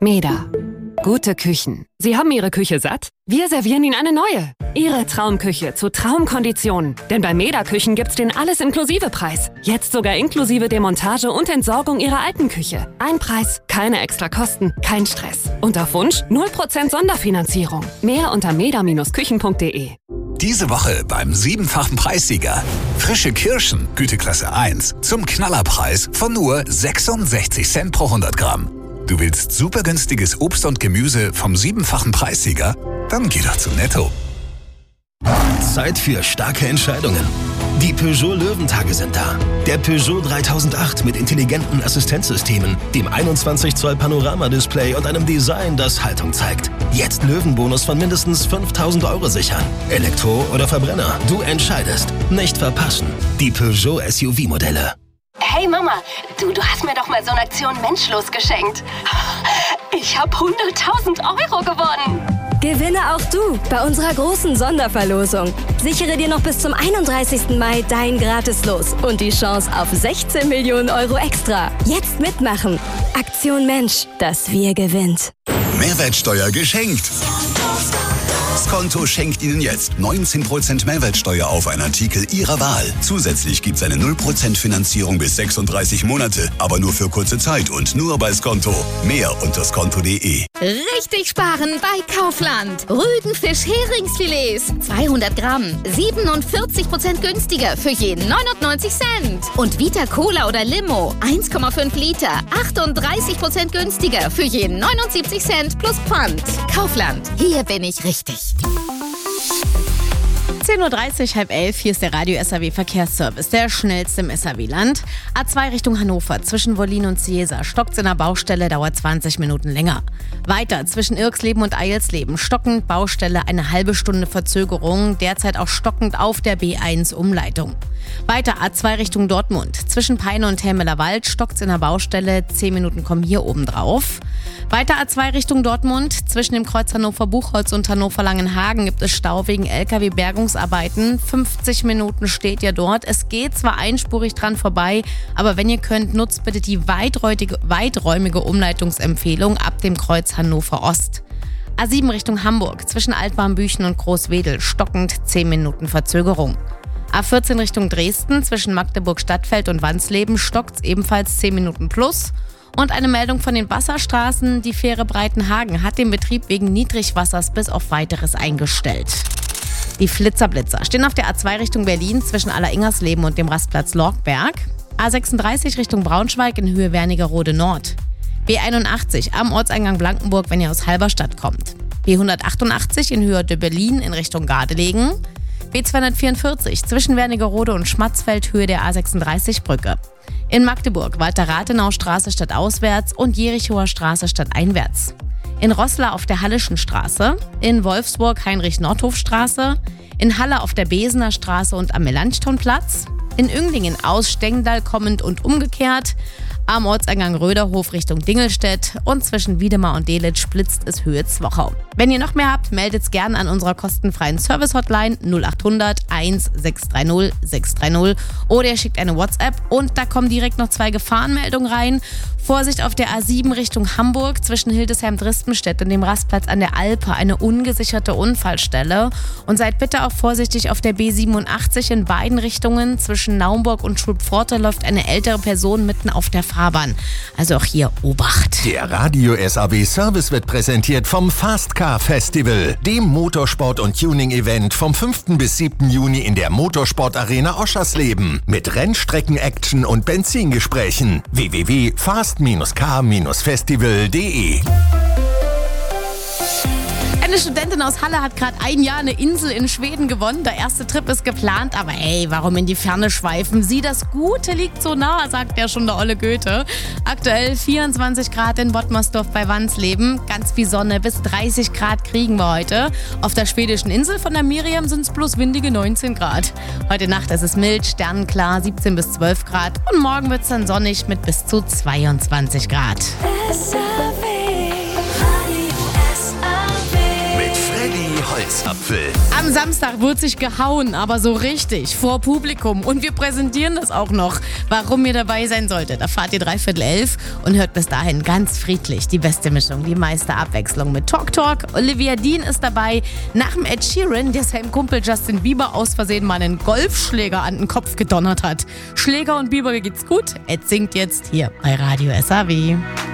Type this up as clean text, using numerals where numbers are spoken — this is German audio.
Meda. Gute Küchen. Sie haben Ihre Küche satt? Wir servieren Ihnen eine neue. Ihre Traumküche zu Traumkonditionen. Denn bei Meda Küchen gibt's den Alles-Inklusive-Preis. Jetzt sogar inklusive Demontage und Entsorgung Ihrer alten Küche. Ein Preis, keine extra Kosten, kein Stress. Und auf Wunsch 0% Sonderfinanzierung. Mehr unter meda-küchen.de. Diese Woche beim 7-fachen Preissieger. Frische Kirschen, Güteklasse 1, zum Knallerpreis von nur 66 Cent pro 100 Gramm. Du willst super günstiges Obst und Gemüse vom 7-fachen Preissieger? Dann geh doch zu Netto. Zeit für starke Entscheidungen. Die Peugeot Löwentage sind da. Der Peugeot 3008 mit intelligenten Assistenzsystemen, dem 21 Zoll Panoramadisplay und einem Design, das Haltung zeigt. Jetzt Löwenbonus von mindestens 5.000 € sichern. Elektro oder Verbrenner, du entscheidest. Nicht verpassen. Die Peugeot SUV-Modelle. Hey Mama, du hast mir doch mal so eine Aktion Menschlos geschenkt. Ich habe 100.000 € gewonnen. Gewinne auch du bei unserer großen Sonderverlosung. Sichere dir noch bis zum 31. Mai dein Gratis-Los und die Chance auf 16 Millionen € extra. Jetzt mitmachen. Aktion Mensch, das Wir gewinnt. Mehrwertsteuer geschenkt. Skonto schenkt Ihnen jetzt 19% Mehrwertsteuer auf einen Artikel Ihrer Wahl. Zusätzlich gibt's eine 0% Finanzierung bis 36 Monate, aber nur für kurze Zeit und nur bei Skonto. Mehr unter skonto.de. Richtig sparen bei Kaufland. Rügenfisch Heringsfilets 200 Gramm, 47% günstiger für jeden 99 Cent. Und Vita Cola oder Limo 1,5 Liter, 38% günstiger für jeden 79 Cent plus Pfand. Kaufland, hier bin ich richtig. 10.30 Uhr, 10:30, hier ist der Radio-SAW-Verkehrsservice, der schnellste im SAW-Land. A2 Richtung Hannover, zwischen Wollin und Ciesa, stockt's in der Baustelle, dauert 20 Minuten länger. Weiter, zwischen Irksleben und Eilsleben, stockend, Baustelle, eine halbe Stunde Verzögerung, derzeit auch stockend auf der B1-Umleitung. Weiter, A2 Richtung Dortmund, zwischen Peine und Helmeler Wald, stockt's in der Baustelle, 10 Minuten kommen hier oben drauf. Weiter A2 Richtung Dortmund, zwischen dem Kreuz Hannover-Buchholz und Hannover-Langenhagen gibt es Stau wegen LKW-Bergungsarbeiten. 50 Minuten steht ihr dort. Es geht zwar einspurig dran vorbei, aber wenn ihr könnt, nutzt bitte die weiträumige Umleitungsempfehlung ab dem Kreuz Hannover-Ost. A7 Richtung Hamburg, zwischen Altwarmbüchen und Großwedel, stockend 10 Minuten Verzögerung. A14 Richtung Dresden, zwischen Magdeburg-Stadtfeld und Wansleben, stockt's ebenfalls 10 Minuten plus. Und eine Meldung von den Wasserstraßen, die Fähre Breitenhagen hat den Betrieb wegen Niedrigwassers bis auf Weiteres eingestellt. Die Flitzerblitzer stehen auf der A2 Richtung Berlin zwischen Alleringersleben und dem Rastplatz Lorkberg. A36 Richtung Braunschweig in Höhe Wernigerode Nord. B81 am Ortseingang Blankenburg, wenn ihr aus Halberstadt kommt. B188 in Höhe de Berlin in Richtung Gardelegen. B244 zwischen Wernigerode und Schmatzfeld, Höhe der A36-Brücke. In Magdeburg Walter-Rathenau-Straße stadtauswärts und Jerichower Straße stadteinwärts. In Roßla auf der Hallischen Straße. In Wolfsburg Heinrich-Nordhof-Straße. In Halle auf der Besener Straße und am Melanchthonplatz. In Önglingen aus Stengdal kommend und umgekehrt. Am Ortseingang Röderhof Richtung Dingelstedt und zwischen Wiedemar und Delitzsch blitzt es Höhe Zwochau. Wenn ihr noch mehr habt, meldet's gerne an unserer kostenfreien Service-Hotline 0800 1630 630 oder ihr schickt eine WhatsApp und da kommen direkt noch 2 Gefahrenmeldungen rein. Vorsicht auf der A7 Richtung Hamburg zwischen Hildesheim-Drispenstedt und dem Rastplatz an der Alpe, eine ungesicherte Unfallstelle. Und seid bitte auch vorsichtig auf der B87 in beiden Richtungen. Zwischen Naumburg und Schulpforte läuft eine ältere Person mitten auf der Fahrbahn. Also auch hier Obacht. Der Radio-SAW-Service wird präsentiert vom Fast Car Festival, dem Motorsport- und Tuning-Event vom 5. bis 7. Juni in der Motorsport-Arena Oschersleben. Mit Rennstrecken-Action und Benzingesprächen. www.fast-car-festival.de. Eine Studentin aus Halle hat gerade ein Jahr eine Insel in Schweden gewonnen. Der erste Trip ist geplant, aber ey, warum in die Ferne schweifen? Sie, das Gute liegt so nah, sagt ja schon der olle Goethe. Aktuell 24 Grad in Wottmersdorf bei Wansleben. Ganz viel Sonne, bis 30 Grad kriegen wir heute. Auf der schwedischen Insel von der Miriam sind es bloß windige 19 Grad. Heute Nacht ist es mild, sternenklar, 17 bis 12 Grad. Und morgen wird es dann sonnig mit bis zu 22 Grad. Holz. Kotzapfel. Am Samstag wird sich gehauen, aber so richtig, vor Publikum. Und wir präsentieren das auch noch. Warum ihr dabei sein solltet, erfahrt ihr 11:45 und hört bis dahin ganz friedlich die beste Mischung, die meiste Abwechslung mit Talk. Olivia Dean ist dabei. Nach dem Ed Sheeran, der seinem Kumpel Justin Bieber aus Versehen mal einen Golfschläger an den Kopf gedonnert hat. Schläger und Bieber geht's gut. Ed singt jetzt hier bei Radio SAW.